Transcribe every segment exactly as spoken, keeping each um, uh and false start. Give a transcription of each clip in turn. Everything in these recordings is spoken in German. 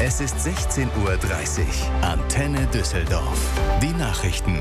Es ist sechzehn Uhr dreißig. Antenne Düsseldorf. Die Nachrichten.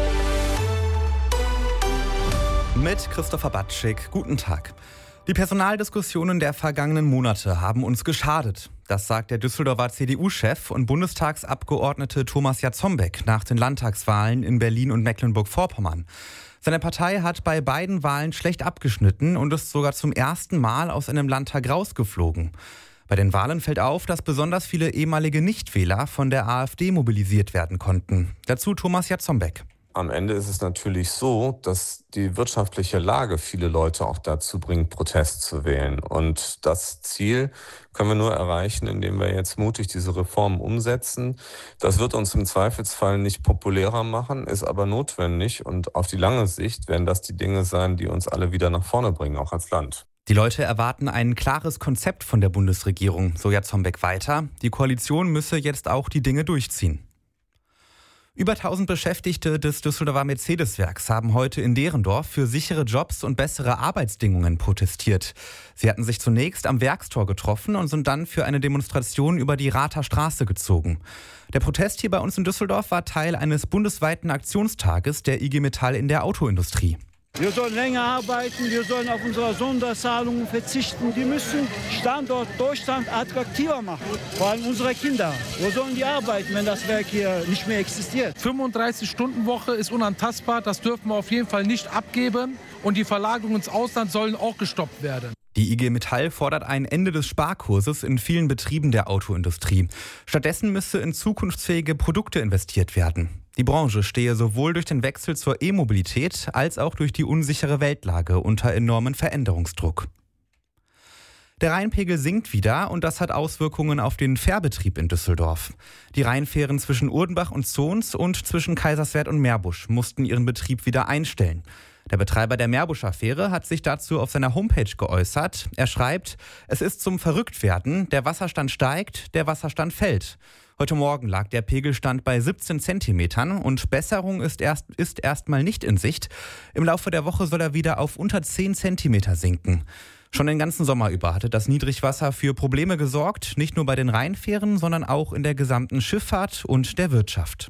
Mit Christopher Batschik. Guten Tag. Die Personaldiskussionen der vergangenen Monate haben uns geschadet. Das sagt der Düsseldorfer C D U-Chef und Bundestagsabgeordnete Thomas Jatzombeck nach den Landtagswahlen in Berlin und Mecklenburg-Vorpommern. Seine Partei hat bei beiden Wahlen schlecht abgeschnitten und ist sogar zum ersten Mal aus einem Landtag rausgeflogen. Bei den Wahlen fällt auf, dass besonders viele ehemalige Nichtwähler von der AfD mobilisiert werden konnten. Dazu Thomas Jatzombeck. Am Ende ist es natürlich so, dass die wirtschaftliche Lage viele Leute auch dazu bringt, Protest zu wählen. Und das Ziel können wir nur erreichen, indem wir jetzt mutig diese Reformen umsetzen. Das wird uns im Zweifelsfall nicht populärer machen, ist aber notwendig. Und auf die lange Sicht werden das die Dinge sein, die uns alle wieder nach vorne bringen, auch als Land. Die Leute erwarten ein klares Konzept von der Bundesregierung, so Jatzombeck weiter. Die Koalition müsse jetzt auch die Dinge durchziehen. Über tausend Beschäftigte des Düsseldorfer Mercedes-Werks haben heute in Derendorf für sichere Jobs und bessere Arbeitsbedingungen protestiert. Sie hatten sich zunächst am Werkstor getroffen und sind dann für eine Demonstration über die Rather Straße gezogen. Der Protest hier bei uns in Düsseldorf war Teil eines bundesweiten Aktionstages der I G Metall in der Autoindustrie. Wir sollen länger arbeiten, wir sollen auf unsere Sonderzahlungen verzichten. Die müssen Standort Deutschland attraktiver machen, vor allem unsere Kinder. Wo sollen die arbeiten, wenn das Werk hier nicht mehr existiert? fünfunddreißig-Stunden-Woche ist unantastbar, das dürfen wir auf jeden Fall nicht abgeben. Und die Verlagerungen ins Ausland sollen auch gestoppt werden. Die I G Metall fordert ein Ende des Sparkurses in vielen Betrieben der Autoindustrie. Stattdessen müsse in zukunftsfähige Produkte investiert werden. Die Branche stehe sowohl durch den Wechsel zur E-Mobilität als auch durch die unsichere Weltlage unter enormen Veränderungsdruck. Der Rheinpegel sinkt wieder und das hat Auswirkungen auf den Fährbetrieb in Düsseldorf. Die Rheinfähren zwischen Urdenbach und Zons und zwischen Kaiserswerth und Meerbusch mussten ihren Betrieb wieder einstellen. Der Betreiber der Meerbuscher Fähre hat sich dazu auf seiner Homepage geäußert. Er schreibt, es ist zum Verrücktwerden, der Wasserstand steigt, der Wasserstand fällt. Heute Morgen lag der Pegelstand bei siebzehn Zentimetern und Besserung ist erst ist erstmal nicht in Sicht. Im Laufe der Woche soll er wieder auf unter zehn Zentimeter sinken. Schon den ganzen Sommer über hatte das Niedrigwasser für Probleme gesorgt, nicht nur bei den Rheinfähren, sondern auch in der gesamten Schifffahrt und der Wirtschaft.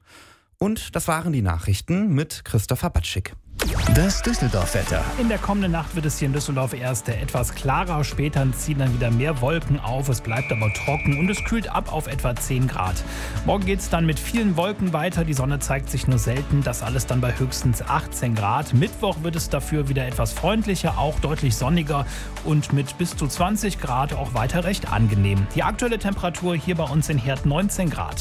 Und das waren die Nachrichten mit Christopher Batschik. Das Düsseldorf-Wetter. In der kommenden Nacht wird es hier in Düsseldorf erst etwas klarer. Später ziehen dann wieder mehr Wolken auf. Es bleibt aber trocken und es kühlt ab auf etwa zehn Grad. Morgen geht es dann mit vielen Wolken weiter. Die Sonne zeigt sich nur selten. Das alles dann bei höchstens achtzehn Grad. Mittwoch wird es dafür wieder etwas freundlicher, auch deutlich sonniger und mit bis zu zwanzig Grad auch weiter recht angenehm. Die aktuelle Temperatur hier bei uns in Herd neunzehn Grad.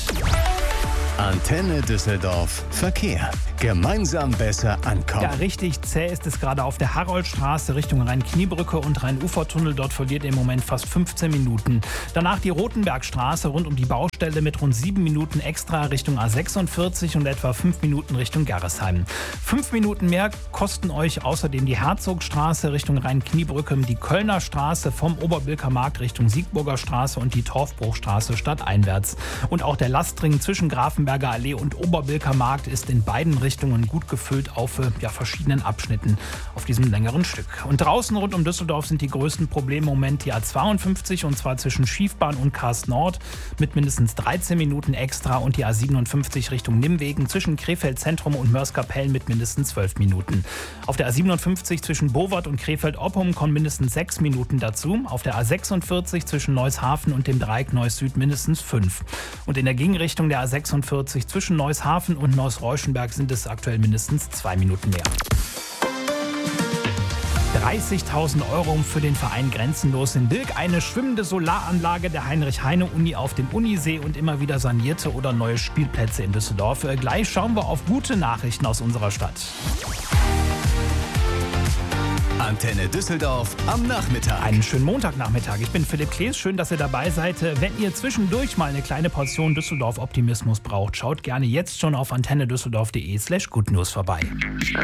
Antenne Düsseldorf. Verkehr. Gemeinsam besser ankommen. Ja, richtig zäh ist es gerade auf der Haroldstraße Richtung Rhein-Kniebrücke und Rhein-Ufer-Tunnel. Dort verliert ihr im Moment fast fünfzehn Minuten. Danach die Rotenbergstraße rund um die Baustelle mit rund sieben Minuten extra Richtung A sechsundvierzig und etwa fünf Minuten Richtung Gerresheim. Fünf Minuten mehr kosten euch außerdem die Herzogstraße Richtung Rhein-Kniebrücke, die Kölner Straße vom Oberbilker Markt Richtung Siegburger Straße und die Torfbruchstraße stadteinwärts. Und auch der Lastring zwischen Grafenberger Allee und Oberbilker Markt ist in beiden Richtungen gut gefüllt auf ja, verschiedenen Abschnitten auf diesem längeren Stück. Und draußen rund um Düsseldorf sind die größten Probleme im Moment die A zweiundfünfzig und zwar zwischen Schiefbahn und Karst Nord mit mindestens dreizehn Minuten extra und die A siebenundfünfzig Richtung Nimwegen zwischen Krefeld Zentrum und Mörs-Kapellen mit mindestens zwölf Minuten. Auf der A siebenundfünfzig zwischen Bowart und Krefeld-Oppum kommen mindestens sechs Minuten dazu. Auf der A sechsundvierzig zwischen Neushafen und dem Dreieck Neuss Süd mindestens fünf. Und in der Gegenrichtung der A sechsundvierzig zwischen Neushafen und Neuss-Reuschenberg sind es aktuell mindestens zwei Minuten mehr. dreißigtausend Euro für den Verein Grenzenlos in Bilk. Eine schwimmende Solaranlage der Heinrich-Heine-Uni auf dem Unisee und immer wieder sanierte oder neue Spielplätze in Düsseldorf. Gleich schauen wir auf gute Nachrichten aus unserer Stadt. Antenne Düsseldorf am Nachmittag. Einen schönen Montagnachmittag. Ich bin Philipp Klees. Schön, dass ihr dabei seid. Wenn ihr zwischendurch mal eine kleine Portion Düsseldorf-Optimismus braucht, schaut gerne jetzt schon auf antennedüsseldorf punkt de slash goodnews vorbei.